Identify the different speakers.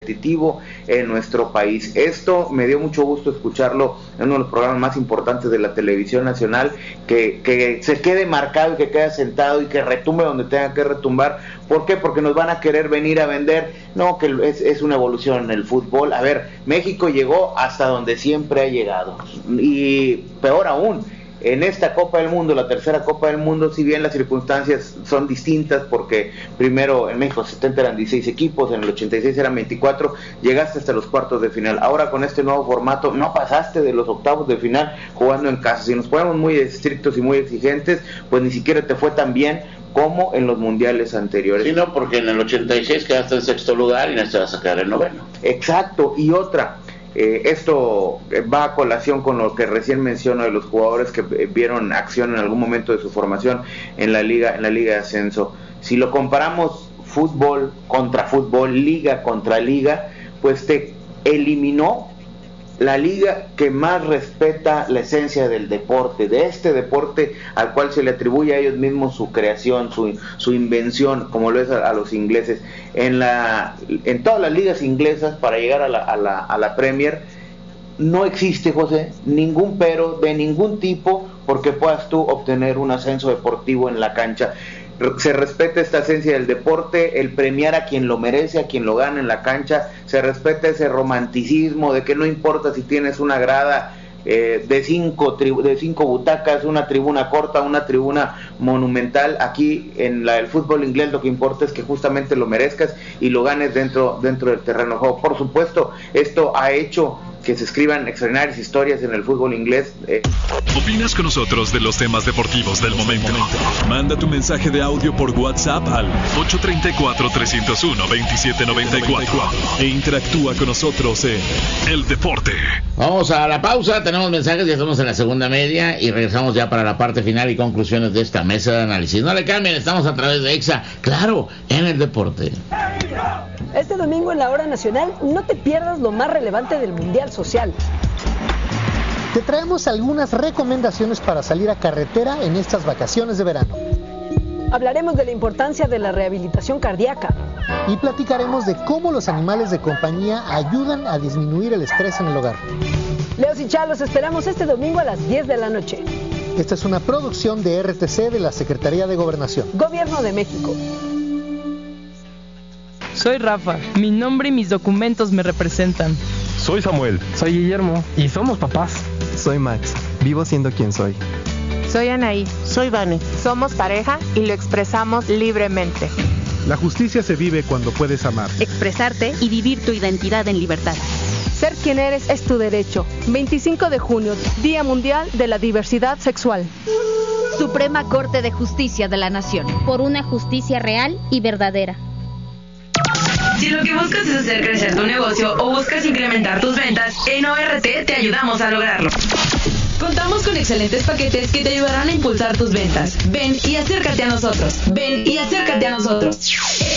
Speaker 1: competitivo en nuestro país. Esto me dio mucho gusto escucharlo en uno de los programas más importantes de la televisión nacional, que se quede marcado y que quede sentado y que retumbe donde tenga que retumbar. ¿Por qué? Porque nos van a querer venir a vender, no, que es una evolución en el fútbol. A ver, México llegó hasta donde siempre ha llegado, y peor aún, en esta Copa del Mundo, la tercera Copa del Mundo, si bien las circunstancias son distintas, porque primero en México 70 eran 16 equipos, en el 86 eran 24, llegaste hasta los cuartos de final. Ahora con este nuevo formato no pasaste de los octavos de final jugando en casa. Si nos ponemos muy estrictos y muy exigentes, pues ni siquiera te fue tan bien como en los mundiales anteriores.
Speaker 2: Sí, no, porque en el 86 quedaste en sexto lugar y en este vas a quedar en noveno.
Speaker 1: Exacto, y otra, esto va a colación con lo que recién menciono de los jugadores que vieron acción en algún momento de su formación en la liga de ascenso. Si lo comparamos fútbol contra fútbol, liga contra liga, pues te eliminó la liga que más respeta la esencia del deporte, de este deporte al cual se le atribuye a ellos mismos su creación, su invención, como lo es a los ingleses. En todas las ligas inglesas, para llegar a la Premier, no existe, José, ningún pero de ningún tipo porque puedas tú obtener un ascenso deportivo en la cancha. Se respeta esta esencia del deporte, el premiar a quien lo merece, a quien lo gana en la cancha. Se respeta ese romanticismo de que no importa si tienes una grada de cinco butacas, una tribuna corta, una tribuna monumental. Aquí en el fútbol inglés lo que importa es que justamente lo merezcas y lo ganes dentro del terreno de juego. Por supuesto, esto ha hecho que se escriban extraordinarias historias en el fútbol inglés.
Speaker 3: ¿Opinas con nosotros de los temas deportivos del momento? Manda tu mensaje de audio por WhatsApp al 834-301-2794 e interactúa con nosotros en El Deporte.
Speaker 4: Vamos a la pausa, tenemos mensajes, ya estamos en la segunda media y regresamos ya para la parte final y conclusiones de esta mesa de análisis. No le cambien, estamos a través de EXA, claro, en El Deporte.
Speaker 5: Este domingo en la Hora Nacional no te pierdas lo más relevante del Mundial Social.
Speaker 6: Te traemos algunas recomendaciones para salir a carretera en estas vacaciones de verano.
Speaker 5: Hablaremos de la importancia de la rehabilitación cardíaca.
Speaker 6: Y platicaremos de cómo los animales de compañía ayudan a disminuir el estrés en el hogar.
Speaker 5: Leos y Chá, los esperamos este domingo a las 10 de la noche.
Speaker 6: Esta es una producción de RTC de la Secretaría de Gobernación.
Speaker 5: Gobierno de México.
Speaker 7: Soy Rafa, mi nombre y mis documentos me representan.
Speaker 8: Soy Samuel.
Speaker 9: Soy Guillermo.
Speaker 8: Y somos papás.
Speaker 9: Soy Max, vivo siendo quien soy.
Speaker 10: Soy Anaí.
Speaker 11: Soy Vane.
Speaker 10: Somos pareja y lo expresamos libremente.
Speaker 12: La justicia se vive cuando puedes amar,
Speaker 13: expresarte y vivir tu identidad en libertad.
Speaker 5: Ser quien eres es tu derecho. 25 de junio, Día Mundial de la Diversidad Sexual.
Speaker 13: Suprema Corte de Justicia de la Nación.
Speaker 14: Por una justicia real y verdadera.
Speaker 15: Si lo que buscas es hacer crecer tu negocio o buscas incrementar tus ventas, en ORT te ayudamos a lograrlo. Contamos con excelentes paquetes que te ayudarán a impulsar tus ventas. Ven y acércate a nosotros. Ven y acércate a nosotros.